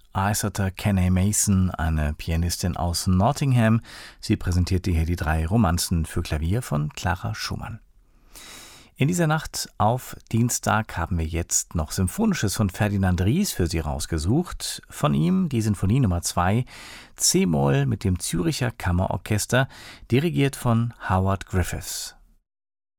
Aesoter Kenny Mason, eine Pianistin aus Nottingham. Sie präsentierte hier die 3 Romanzen für Klavier von Clara Schumann. In dieser Nacht auf Dienstag haben wir jetzt noch Symphonisches von Ferdinand Ries für Sie rausgesucht. Von ihm die Sinfonie Nummer 2, C-Moll mit dem Zürcher Kammerorchester, dirigiert von Howard Griffiths.